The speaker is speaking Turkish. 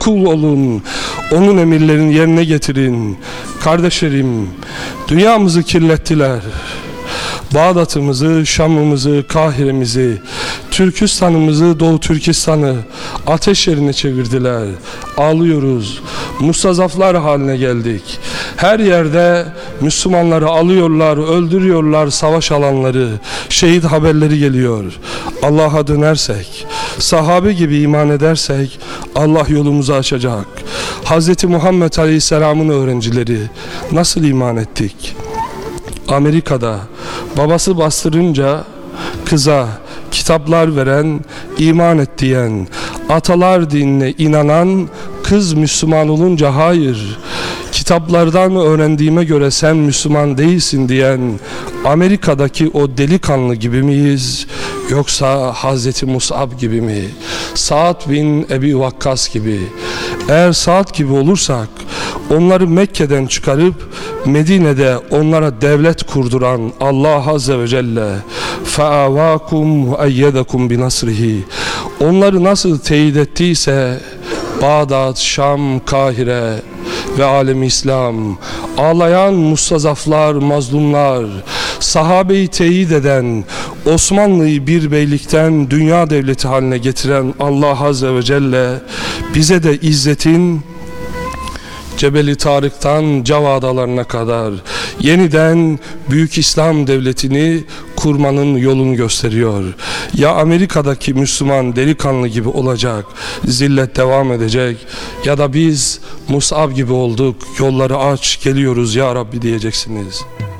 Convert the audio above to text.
kul olun, onun emirlerini yerine getirin. Kardeşlerim, dünyamızı kirlettiler. Bağdat'ımızı, Şam'ımızı, Kahire'mizi, Türkistan'ımızı, Doğu Türkistan'ı ateş yerine çevirdiler. Ağlıyoruz. Mustazaflar haline geldik. Her yerde Müslümanları alıyorlar, öldürüyorlar, savaş alanları, şehit haberleri geliyor. Allah'a dönersek, sahabe gibi iman edersek Allah yolumuzu açacak. Hz. Muhammed Aleyhisselam'ın öğrencileri nasıl iman ettik? Amerika'da babası bastırınca kıza kitaplar veren, iman et diyen, atalar dinine inanan kız Müslüman olunca hayır, kitaplardan öğrendiğime göre sen Müslüman değilsin diyen Amerika'daki o delikanlı gibi miyiz? Yoksa Hazreti Mus'ab gibi mi? Sa'd bin Ebi Vakkas gibi. Eğer Sa'd gibi olursak onları Mekke'den çıkarıp Medine'de onlara devlet kurduran Allah Azze ve Celle فَاَوَاكُمْ وَاَيَّدَكُمْ بِنَصْرِهِ onları nasıl teyit ettiyse Bağdat, Şam, Kahire ve alem-i İslam, ağlayan mustazaflar, mazlumlar, sahabeyi teyit eden, Osmanlı'yı bir beylikten dünya devleti haline getiren Allah Azze ve Celle bize de izzetin Cebeli Tarık'tan Cava Adalarına kadar yeniden büyük İslam devletini kurmanın yolunu gösteriyor. Ya Amerika'daki Müslüman delikanlı gibi olacak, zillet devam edecek, ya da biz Mus'ab gibi olduk, yolları aç, geliyoruz ya Rabbi diyeceksiniz.